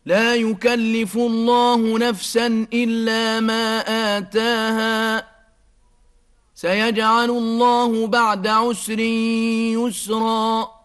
لا يكلف الله نفسا إلا ما آتاها سيجعل الله بعد عسر يسرا